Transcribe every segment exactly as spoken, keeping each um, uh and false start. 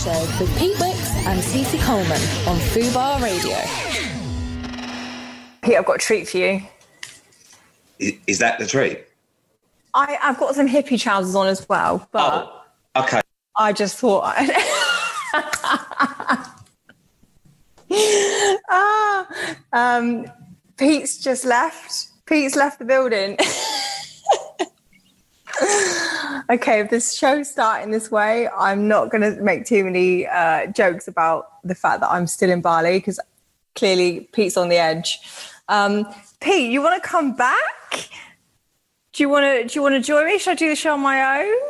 Show with Pete Wicks and Cece Coleman on Fubar Radio. Pete, I've got a treat for you. Is, is that the treat? I, I've got some hippie trousers on as well, but oh, okay. I just thought I... ah, um, Pete's just left. Pete's left the building. Okay, if this show's starting this way, I'm not going to make too many uh, jokes about the fact that I'm still in Bali because clearly Pete's on the edge. Um, Pete, you want to come back? Do you want to? Do you want to join me? Should I do the show on my own?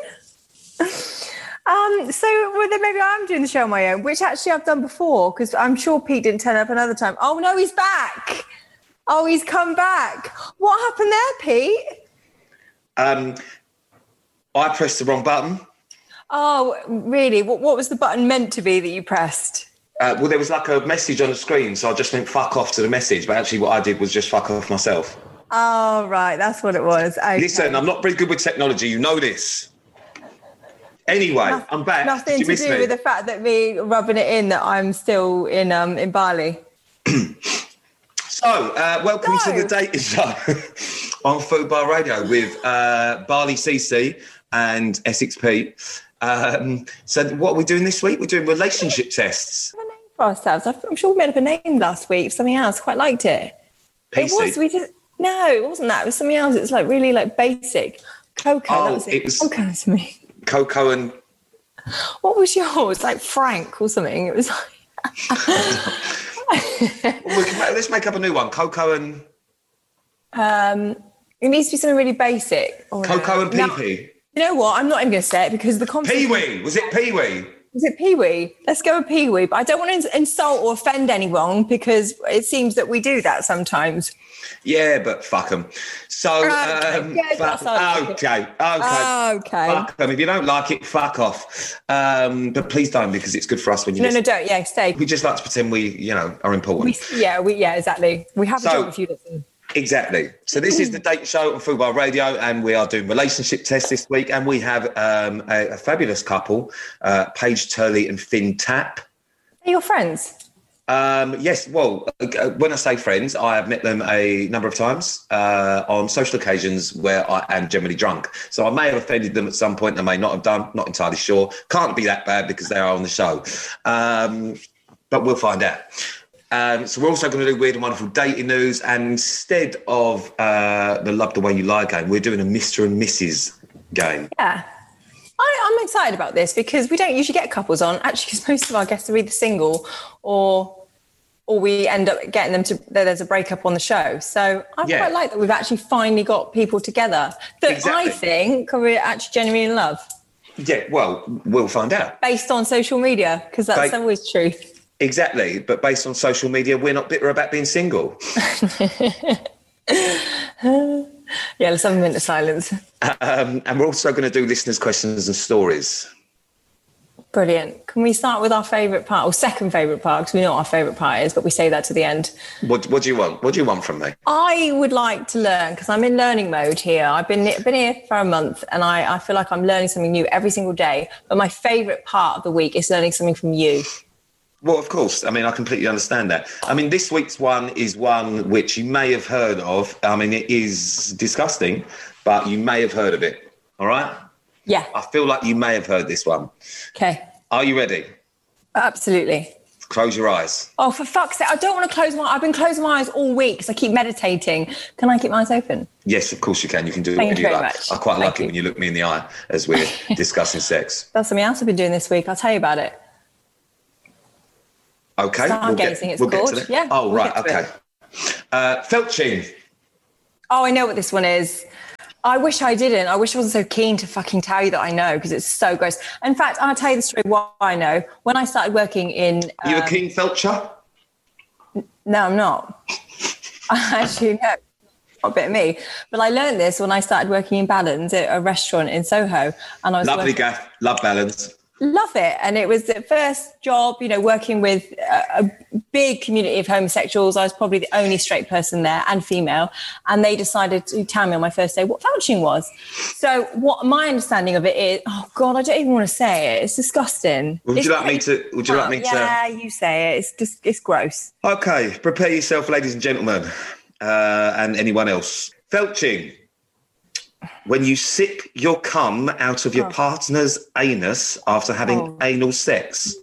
um, so well, then maybe I'm doing the show on my own, which actually I've done before because I'm sure Pete didn't turn up another time. Oh no, he's back! Oh, he's come back. What happened there, Pete? Um. I pressed the wrong button. Oh, really? What, what was the button meant to be that you pressed? Uh, well, there was like a message on the screen, so I just went fuck off to the message. But actually what I did was just fuck off myself. Oh, right. That's what it was. Okay. Listen, I'm not very good with technology. You know this. Anyway, no, I'm back. Nothing Did you to miss do me? with the fact that me rubbing it in that I'm still in um in Bali. So, uh, welcome no. to the dating show on Fubar Radio with uh, Bali C C and Essex Pete. Um, so what are we doing this week? We're doing relationship tests. We have a name for ourselves. I'm sure we made up a name last week. Something else. Quite liked it. P C. It was. We just no. It wasn't that. It was something else. It was like really like basic. Coco. Oh, that was it. it was Coco to me. Coco and. What was yours? Like Frank or something? It was like. well, we can, let's make up a new one. Coco and. Um, it needs to be something really basic. Oh, Coco no. and Pee Pee. You know what? I'm not even going to say it because the conversation... Pee-wee! Was it Pee-wee? Was it Pee-wee? Let's go with Pee-wee. But I don't want to insult or offend anyone because it seems that we do that sometimes. Yeah, but fuck them. So, okay, um, yeah, fuck, okay, okay, okay. Okay. Fuck them. If you don't like it, fuck off. Um, but please don't because it's good for us when you No, listen. no, don't. Yeah, stay. We just like to pretend we, you know, are important. We, yeah, we, yeah, exactly. We have So- a job if you listen. Exactly. So this is the date show on Fubar Radio, and we are doing relationship tests this week. And we have um, a, a fabulous couple, uh, Paige Turley and Finn Tapp. Are your friends? Um, yes. Well, uh, when I say friends, I have met them a number of times uh, on social occasions where I am generally drunk. So I may have offended them at some point. I may not have done. Not entirely sure. Can't be that bad because they are on the show. Um, but we'll find out. Um, so we're also going to do weird and wonderful dating news, and instead of uh, the Love the Way You Lie game, we're doing a Mister and Missus game. Yeah. I, I'm excited about this because we don't usually get couples on, actually, because most of our guests are either single or or we end up getting them to, there's a breakup on the show. So I Yeah. quite like that we've actually finally got people together that Exactly. I think are actually genuinely in love. Yeah, well, we'll find out. Based on social media, because that's Ba- always truth. Exactly, but based on social media, we're not bitter about being single. Yeah, let's have a minute of silence. Um, and we're also going to do listeners' questions and stories. Brilliant. Can we start with our favourite part, or second favourite part, because we know what our favourite part is, but we say that to the end. What, what do you want? What do you want from me? I would like to learn, because I'm in learning mode here. I've been been here for a month, and I, I feel like I'm learning something new every single day. But my favourite part of the week is learning something from you. Well, of course. I mean, I completely understand that. I mean, this week's one is one which you may have heard of. I mean, it is disgusting, but you may have heard of it. All right? Yeah. I feel like you may have heard this one. Okay. Are you ready? Absolutely. Close your eyes. Oh, for fuck's sake. I don't want to close my... I've been closing my eyes all week because I keep meditating. Can I keep my eyes open? Yes, of course you can. You can do Thank whatever you you very like. much. I quite Thank like you. it when you look me in the eye as we're discussing sex. That's something else I've been doing this week. I'll tell you about it. Okay. Stargazing, it's we'll called. Get to that. Yeah, Oh, we'll right. get to Okay. Uh, Felching. Oh, I know what this one is. I wish I didn't. I wish I wasn't so keen to fucking tell you that I know, because it's so gross. In fact, I'll tell you the story why I know. When I started working in... You a um, King Felcher? No, I'm not. I actually know. Not a bit of me. But I learned this when I started working in Balance at a restaurant in Soho. And I was Lovely working, gaff. Love balance. love it. And it was the first job, you know, working with a, a big community of homosexuals. I was probably the only straight person there and female. And they decided to tell me on my first day what vouching was. So what my understanding of it is, oh God, I don't even want to say it. It's disgusting. Would it's you like me to, would you like me yeah, to? Yeah, you say it. It's just, it's gross. Okay. Prepare yourself, ladies and gentlemen, uh, and anyone else. Felching. When you sip your cum out of your oh. partner's anus after having oh. anal sex.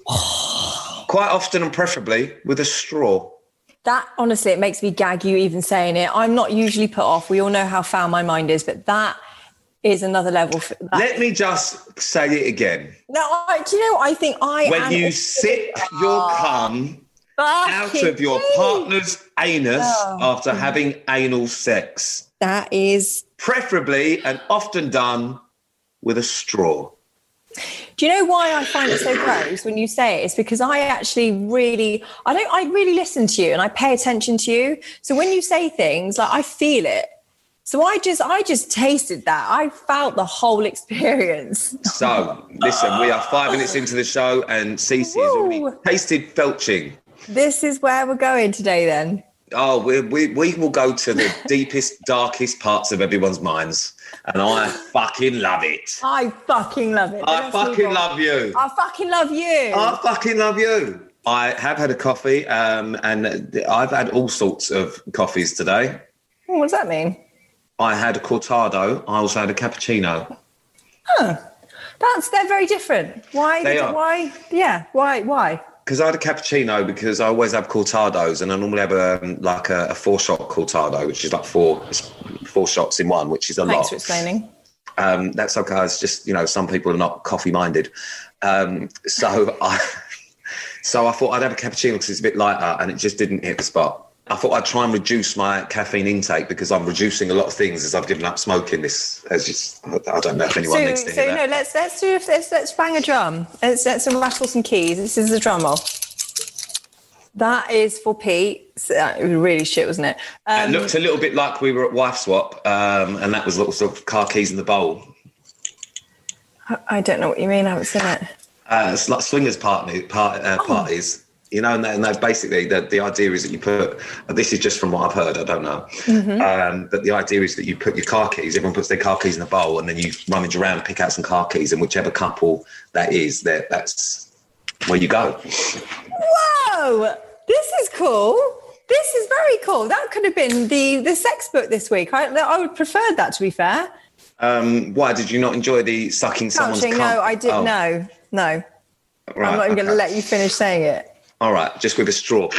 Quite often and preferably with a straw. That, honestly, it makes me gag you even saying it. I'm not usually put off. We all know how foul my mind is, but that is another level. For that. Let me just say it again. No, I, do you know what I think I When am you a- sip your cum out of your partner's anus oh. after having anal sex. That is... Preferably and often done with a straw. Do you know why I find it so gross when you say it? It's because I actually really, I don't, I really listen to you and I pay attention to you. So when you say things, like I feel it. So I just, I just tasted that. I felt the whole experience. So listen, we are five minutes into the show and Cece has already tasted felching. This is where we're going today then. Oh, we, we we will go to the deepest, darkest parts of everyone's minds. And I fucking love it. I fucking love it. I fucking love you. I fucking love you. I fucking love you. I have had a coffee um, and I've had all sorts of coffees today. What does that mean? I had a cortado. I also had a cappuccino. Huh. That's, they're very different. Why? They did, are. Why? Yeah. Why? Why? Because I had a cappuccino because I always have cortados and I normally have a, like a, a four-shot cortado, which is like four four shots in one, which is a Thanks lot. Thanks for explaining. Um, that's okay. It's just, you know, some people are not coffee-minded. Um, so, I, so I thought I'd have a cappuccino because it's a bit lighter and it just didn't hit the spot. I thought I'd try and reduce my caffeine intake because I'm reducing a lot of things as I've given up smoking. This, as just, I don't know if anyone so, needs to so hear that. So no, let's let's do let's let's bang a drum. Let's let's rattle some keys. This is the drum roll. That is for Pete. It was really shit, wasn't it? Um, it looked a little bit like we were at Wife Swap, um, and that was lots of car keys in the bowl. I don't know what you mean. I haven't seen it. Uh, it's like swingers party, part, uh, oh. parties. You know, and they, and they basically, the, the idea is that you put, this is just from what I've heard, I don't know, mm-hmm. um, but the idea is that you put your car keys, everyone puts their car keys in a bowl and then you rummage around, pick out some car keys, and whichever couple that is, that that's where you go. Whoa, this is cool. This is very cool. That could have been the, the sex book this week. I, I would prefer that, to be fair. Um, why, did you not enjoy the sucking someone's cunt? No, I didn't, oh. no, no. Right, I'm not even okay. going to let you finish saying it. All right, just with a straw.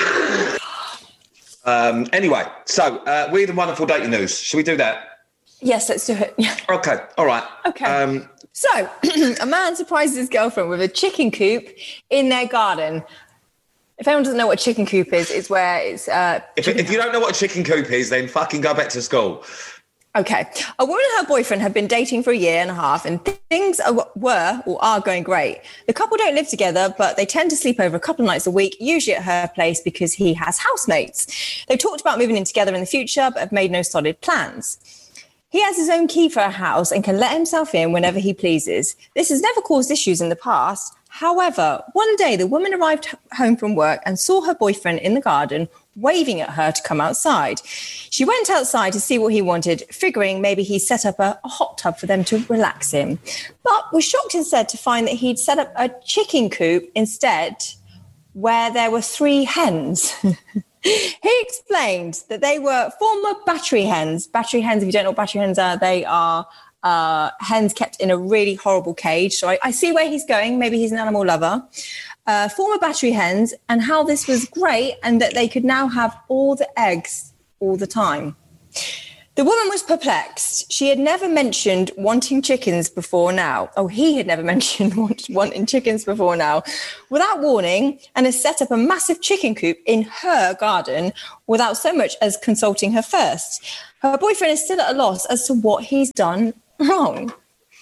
um, anyway, so uh, weird and wonderful dating news. Should we do that? Yes, let's do it. Okay, all right. Okay. Um, so, a man surprises his girlfriend with a chicken coop in their garden. If anyone doesn't know what a chicken coop is, it's where it's... Uh, if, if you don't know what a chicken coop is, then fucking go back to school. Okay. A woman and her boyfriend have been dating for a year and a half and things are, were or are going great. The couple don't live together, but they tend to sleep over a couple of nights a week, usually at her place because he has housemates. They've talked about moving in together in the future, but have made no solid plans. He has his own key for a house and can let himself in whenever he pleases. This has never caused issues in the past. However, one day the woman arrived home from work and saw her boyfriend in the garden waving at her to come outside. She went outside to see what he wanted, figuring maybe he set up a, a hot tub for them to relax in, but was shocked instead to find that he'd set up a chicken coop instead where there were three hens. He explained that they were former battery hens. Battery hens, if you don't know what battery hens are, they are uh, hens kept in a really horrible cage. So I, I see where he's going. Maybe he's an animal lover. Uh, former battery hens, and how this was great and that they could now have all the eggs all the time. The woman was perplexed. She had never mentioned wanting chickens before now. Oh, he had never mentioned want, wanting chickens before now. Without warning, and has set up a massive chicken coop in her garden without so much as consulting her first. Her boyfriend is still at a loss as to what he's done wrong.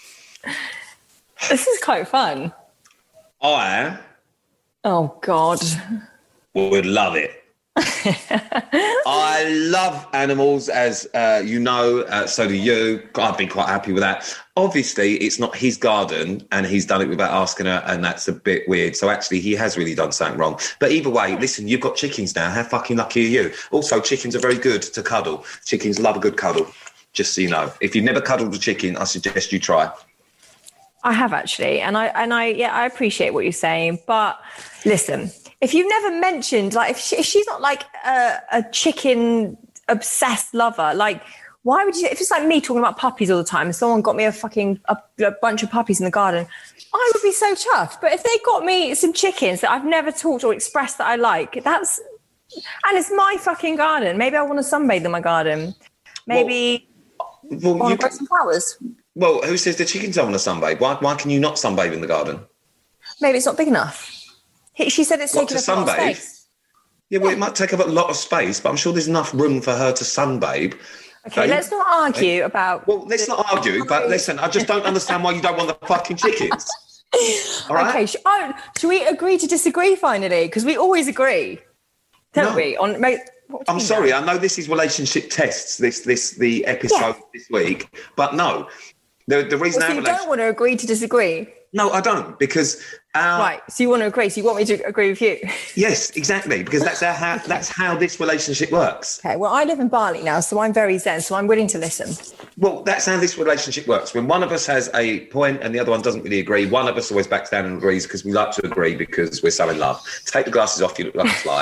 This is quite fun. I... Oh, God. would love it. I love animals, as uh, you know, uh, so do you. I've been quite happy with that. Obviously, it's not his garden and he's done it without asking her, and that's a bit weird. So actually, he has really done something wrong. But either way, listen, you've got chickens now. How fucking lucky are you? Also, chickens are very good to cuddle. Chickens love a good cuddle, just so you know. If you've never cuddled a chicken, I suggest you try. I have actually. And I, and I, yeah, I appreciate what you're saying. But listen, if you've never mentioned, like, if, she, if she's not like a, a chicken obsessed lover, like, why would you, if it's like me talking about puppies all the time and someone got me a fucking, a, a bunch of puppies in the garden, I would be so chuffed. But if they got me some chickens that I've never talked or expressed that I like, that's, and it's my fucking garden. Maybe I want to sunbathe in my garden. Maybe well, well, I want you to grow can, some flowers. Well, who says the chickens don't want to sunbathe? Why, why can you not sunbathe in the garden? Maybe it's not big enough. She said it's What, taking to up a lot of sunbathe? space. Yeah, well, it might take up a lot of space, but I'm sure there's enough room for her to sunbathe. Okay, Babe. let's not argue about... Well, let's not argue, but listen, I just don't understand why you don't want the fucking chickens. All right? Okay, sh- oh, should we agree to disagree finally? Because we always agree, don't No. we? On what do I'm you sorry, know? I know this is relationship tests, this this the episode Yeah. this week, but no. The, the reason Well, so our you relation- don't want to agree to disagree? No, I don't, because our... Right, so you want to agree, so you want me to agree with you? Yes, exactly, because that's our, how, that's how this relationship works. Okay, well, I live in Bali now, so I'm very zen, so I'm willing to listen. Well, that's how this relationship works. When one of us has a point and the other one doesn't really agree, one of us always backs down and agrees because we like to agree because we're so in love. Take the glasses off, you look like a fly.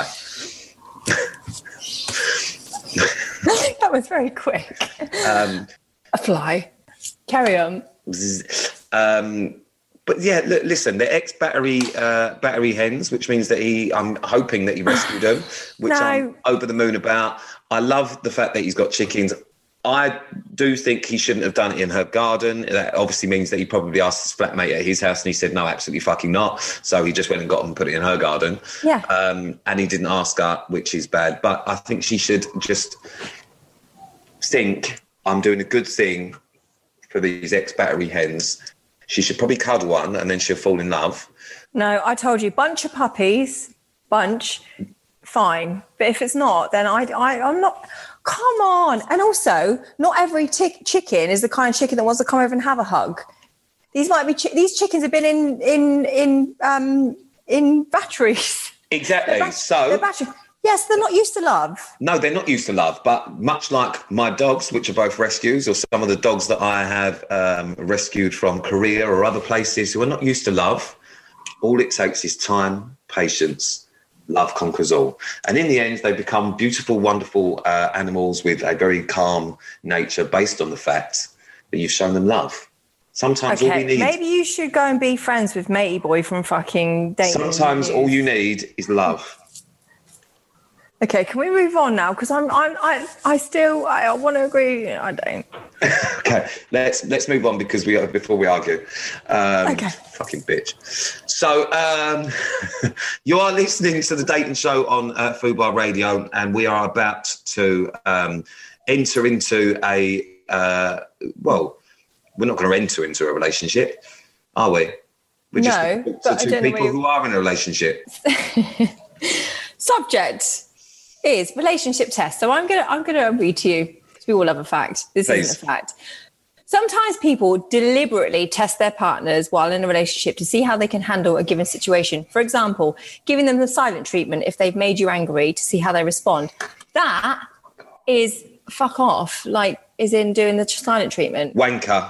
That was very quick. Um, A fly. Carry on. um, but yeah, look, listen, the ex-battery uh, battery hens, which means that he, I'm hoping that he rescued them, which No. I'm over the moon about. I love the fact that he's got chickens. I do think he shouldn't have done it in her garden. That obviously means that he probably asked his flatmate at his house and he said, no, absolutely fucking not. So he just went and got them and put it in her garden. Yeah. Um, and he didn't ask her, which is bad. But I think she should just think, I'm doing a good thing for these ex-battery hens. She should probably cuddle one and then she'll fall in love. No, I told you, bunch of puppies, bunch, fine. But if it's not, then I, I, I'm not... Come on. And also, not every tick chicken is the kind of chicken that wants to come over and have a hug. These might be... Chi- these chickens have been in in in um in batteries. Exactly. Bat- so... they're battery- yes, they're not used to love. No, they're not used to love, but much like my dogs, which are both rescues, or some of the dogs that I have um, rescued from Korea or other places who are not used to love, all it takes is time, patience, love conquers all. And in the end, they become beautiful, wonderful uh, animals with a very calm nature based on the fact that you've shown them love. Sometimes all we Okay, need... maybe you should go and be friends with Matey Boy from fucking Dating Sometimes all News. you need is love. Okay, can we move on now? Because I'm, I'm, I, I still, I, I want to agree. I don't. Okay, let's let's move on because we before we argue. Um, Okay. Fucking bitch. So um, you are listening to the Dating Show on uh, Fubar Radio, and we are about to um, enter into a uh, well, we're not going to enter into a relationship, are we? We're just No, gonna talk but I to two don't know people where you- who are in a relationship. Subject is relationship test. So I'm gonna I'm gonna read to you because we all have a fact. This Please. isn't a fact. Sometimes people deliberately test their partners while in a relationship to see how they can handle a given situation. For example, giving them the silent treatment if they've made you angry to see how they respond. That is fuck off. Like, is in doing the silent treatment. Wanker.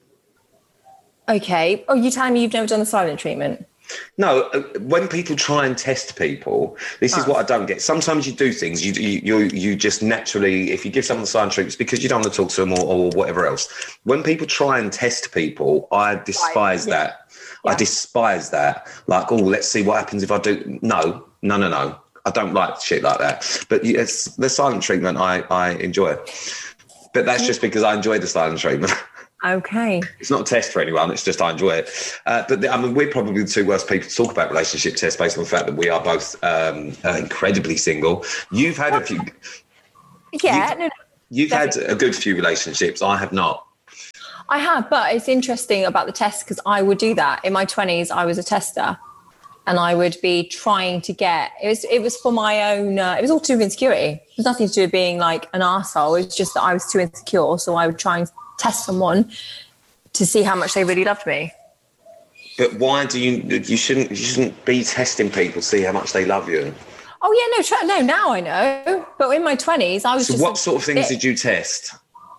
Okay. Oh, you telling me you've never done the silent treatment? No, uh, when people try and test people, this is Oh. what I don't get. Sometimes you do things, you you you, you just naturally, if you give someone the silent treatment, it's because you don't want to talk to them or, or whatever else. When people try and test people, I despise yeah. that. I Yeah. despise that. Like, oh, let's see what happens if I do. No, no, no, no. I don't like shit like that. But it's, the silent treatment, I, I enjoy. But that's just because I enjoy the silent treatment. Okay. It's not a test for anyone. It's just I enjoy it. Uh, but the, I mean, we're probably the two worst people to talk about relationship tests based on the fact that we are both um, uh, incredibly single. You've had a few. Yeah. You've, no, no. you've had definitely. a good few relationships. I have not. I have, but it's interesting about the test because I would do that. In my twenties, I was a tester. and I would be trying to get, it was it was for my own, uh, it was all to do with insecurity. It was nothing to do with being like an arsehole. It was just that I was too insecure. So I would try and test someone to see how much they really loved me. But why do you, you shouldn't, you shouldn't be testing people, see how much they love you? Oh yeah, no, tr- no, now I know. But in my twenties, I was so just... what sort of things bit. did you test?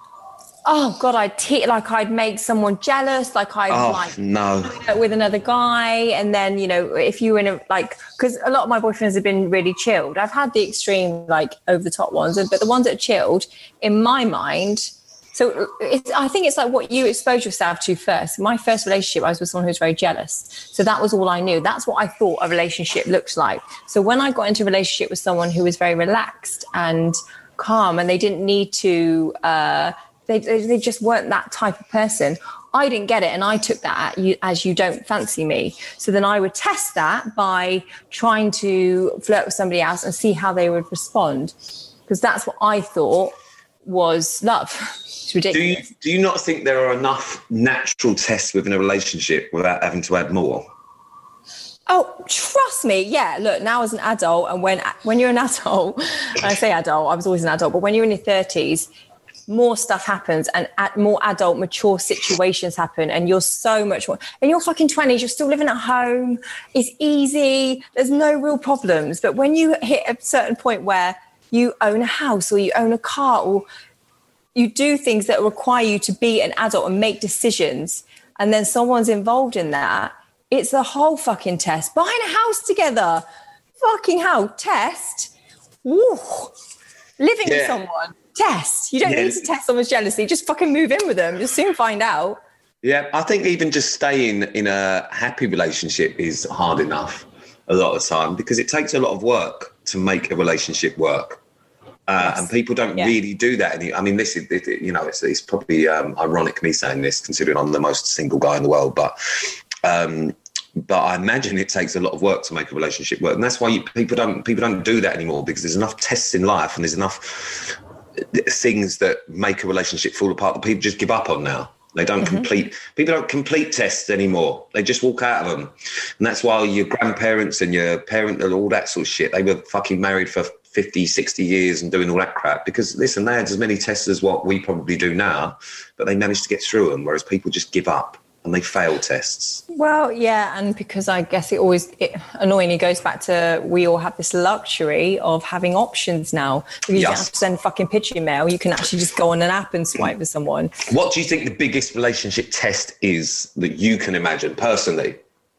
Oh God, I'd te- like I'd make someone jealous, like I'd oh, like no. with another guy, and then you know if you were in a like because a lot of my boyfriends have been really chilled. I've had the extreme like over the top ones, but the ones that are chilled, in my mind. So it's, I think it's like what you expose yourself to first. My first relationship, I was with someone who was very jealous, so that was all I knew. That's what I thought a relationship looks like. So when I got into a relationship with someone who was very relaxed and calm, and they didn't need to. Uh, They, they just weren't that type of person. I didn't get it. And I took that as you don't fancy me. So then I would test that by trying to flirt with somebody else and see how they would respond. Because that's what I thought was love. It's ridiculous. Do you, do you not think there are enough natural tests within a relationship without having to add more? Oh, trust me. Yeah. Look, now as an adult, and when when you're an adult, and I say adult, I was always an adult, but when you're in your thirties, more stuff happens and at more adult, mature situations happen, and you're so much more. In your fucking twenties, you're still living at home. It's easy. There's no real problems. But when you hit a certain point where you own a house or you own a car or you do things that require you to be an adult and make decisions, and then someone's involved in that, it's a whole fucking test. Buying a house together, fucking hell, test. Woo. Living yeah. with someone. Test. You don't yeah. need to test someone's jealousy. Just fucking move in with them. You'll soon find out. Yeah, I think even just staying in a happy relationship is hard enough a lot of the time because it takes a lot of work to make a relationship work. Uh, yes. And people don't yeah. really do that. Any, I mean, this is, it, you know, it's, it's probably um, ironic me saying this considering I'm the most single guy in the world, but um, but I imagine it takes a lot of work to make a relationship work. And that's why you, people don't people don't do that anymore because there's enough tests in life and there's enough things that make a relationship fall apart that people just give up on now. They don't mm-hmm. complete, people don't complete tests anymore. They just walk out of them. And that's why your grandparents and your parent and all that sort of shit, they were fucking married for fifty, sixty years and doing all that crap because, listen, they had as many tests as what we probably do now, but they managed to get through them, whereas people just give up and they fail tests. Well, yeah, and because I guess it always it annoyingly goes back to we all have this luxury of having options now. Because you yes. don't have to send fucking pigeon mail. You can actually just go on an app and swipe with someone. What do you think the biggest relationship test is that you can imagine personally?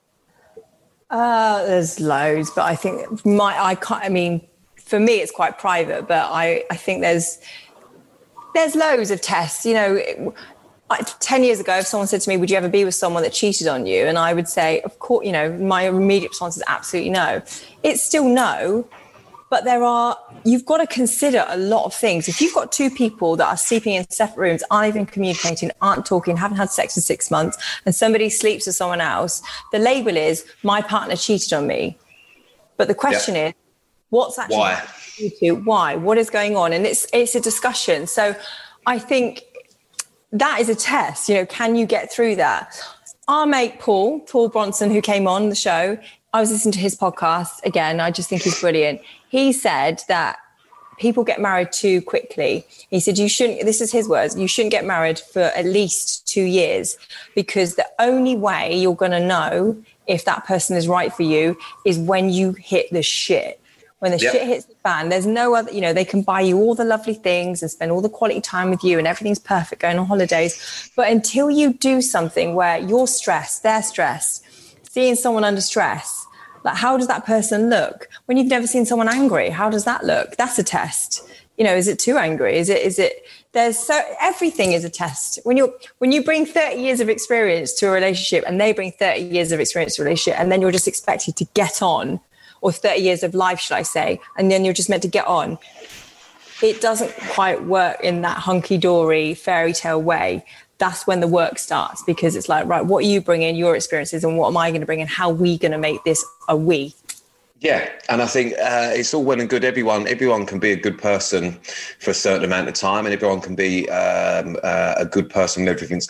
Uh, there's loads, but I think my I can't. I mean, for me, it's quite private, but I I think there's there's loads of tests. You know. It, ten years ago, if someone said to me, would you ever be with someone that cheated on you? And I would say, of course, you know, my immediate response is absolutely no. It's still no, but there are, you've got to consider a lot of things. If you've got two people that are sleeping in separate rooms, aren't even communicating, aren't talking, haven't had sex for six months, and somebody sleeps with someone else, the label is, my partner cheated on me. But the question yeah. is, what's actually Why? happening to you? Why? What is going on? And it's it's a discussion. So I think that is a test, you know, can you get through that? Our mate, Paul, Paul Bronson, who came on the show, I was listening to his podcast again. I just think he's brilliant. He said that people get married too quickly. He said, you shouldn't, this is his words, you shouldn't get married for at least two years because the only way you're going to know if that person is right for you is when you hit the shit. When the yep. shit hits the fan, there's no other, you know, they can buy you all the lovely things and spend all the quality time with you and everything's perfect going on holidays. But until you do something where you're stressed, they're stressed, seeing someone under stress, like how does that person look? When you've never seen someone angry, how does that look? That's a test. You know, is it too angry? Is it, is it, there's so, everything is a test. When you're, when you bring thirty years of experience to a relationship and they bring thirty years of experience to a relationship and then you're just expected to get on, or thirty years of life, should I say, and then you're just meant to get on. It doesn't quite work in that hunky-dory fairy tale way. That's when the work starts because it's like, right, what are you bringing, your experiences, and what am I going to bring, and how are we going to make this a we? Yeah, and I think uh, it's all well and good. Everyone, everyone can be a good person for a certain amount of time, and everyone can be um, uh, a good person when everything's